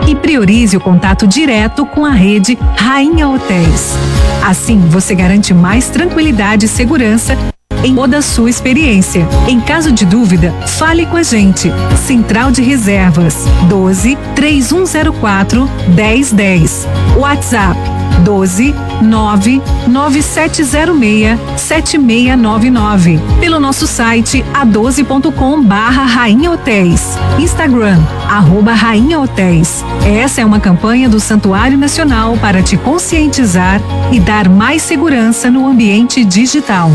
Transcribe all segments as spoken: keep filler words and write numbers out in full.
e priorize o contato direto com a rede Rainha Hotéis. Assim, você garante mais tranquilidade e segurança em toda a sua experiência. Em caso de dúvida, fale com a gente. Central de Reservas doze, três um zero quatro, dez dez. WhatsApp doze, nove, nove sete zero seis, sete seis nove nove. Pelo nosso site a doze ponto com barra Rainha Hotéis. Instagram, arroba Rainha Hotéis. Essa é uma campanha do Santuário Nacional para te conscientizar e dar mais segurança no ambiente digital.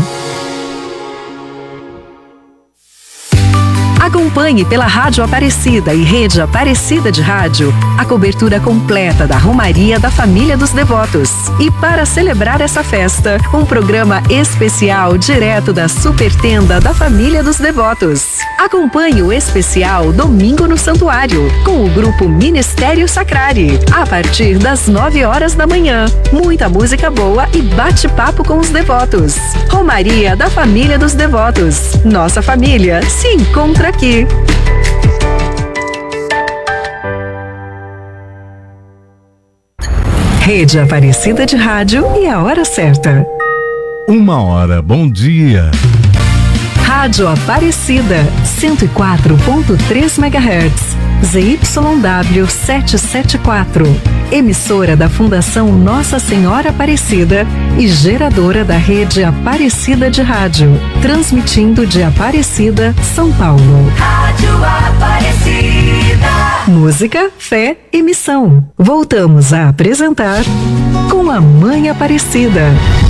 Acompanhe pela Rádio Aparecida e Rede Aparecida de Rádio a cobertura completa da Romaria da Família dos Devotos. E para celebrar essa festa, um programa especial direto da Super Tenda da Família dos Devotos. Acompanhe o especial Domingo no Santuário, com o grupo Ministério Sacrari, a partir das nove horas da manhã. Muita música boa e bate-papo com os devotos. Romaria da Família dos Devotos. Nossa família se encontra aqui. Rede Aparecida de Rádio e a hora certa. Uma hora, bom dia. Rádio Aparecida, cento e quatro ponto três megahertz, Z Y W setecentos e setenta e quatro. Emissora da Fundação Nossa Senhora Aparecida e geradora da Rede Aparecida de Rádio. Transmitindo de Aparecida, São Paulo. Rádio Aparecida. Música, fé e missão. Voltamos a apresentar Com a Mãe Aparecida.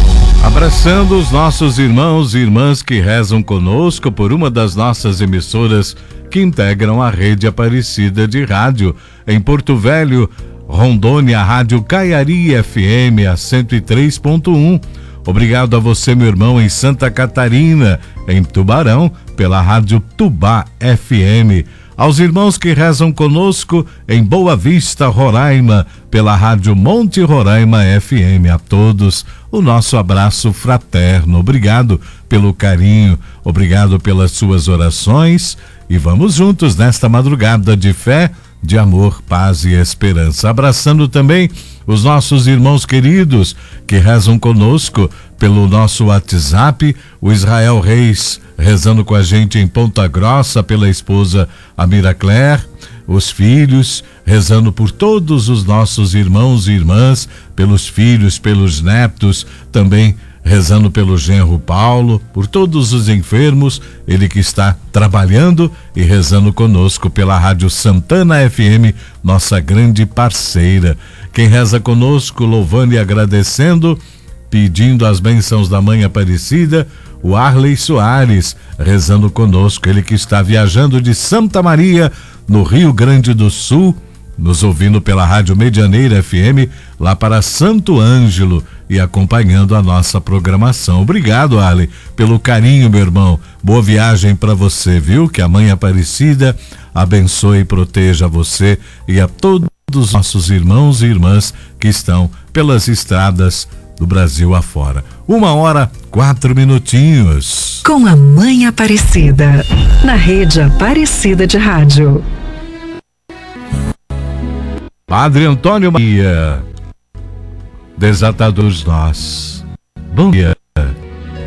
Abraçando os nossos irmãos e irmãs que rezam conosco por uma das nossas emissoras que integram a Rede Aparecida de Rádio. Em Porto Velho, Rondônia, a Rádio Caiari F M, a cento e três ponto um. Obrigado a você, meu irmão, em Santa Catarina, em Tubarão, pela Rádio Tubá F M. Aos irmãos que rezam conosco em Boa Vista, Roraima, pela Rádio Monte Roraima F M. A todos, o nosso abraço fraterno. Obrigado pelo carinho, obrigado pelas suas orações e vamos juntos nesta madrugada de fé, de amor, paz e esperança. Abraçando também os nossos irmãos queridos que rezam conosco pelo nosso WhatsApp, o Israel Reis rezando com a gente em Ponta Grossa pela esposa Amira Claire, os filhos rezando por todos os nossos irmãos e irmãs, pelos filhos, pelos netos, também rezando pelo genro Paulo, por todos os enfermos, ele que está trabalhando e rezando conosco pela Rádio Santana F M, nossa grande parceira. Quem reza conosco, louvando e agradecendo, pedindo as bênçãos da Mãe Aparecida, o Arley Soares, rezando conosco, ele que está viajando de Santa Maria, no Rio Grande do Sul, nos ouvindo pela Rádio Medianeira F M, lá para Santo Ângelo e acompanhando a nossa programação. Obrigado, Arley, pelo carinho, meu irmão. Boa viagem para você, viu? Que a Mãe Aparecida abençoe e proteja você e a todos os nossos irmãos e irmãs que estão pelas estradas do Brasil afora. Uma hora, quatro minutinhos. Com a Mãe Aparecida, na Rede Aparecida de Rádio. Padre Antônio Maria, desatadores nós. Bom dia.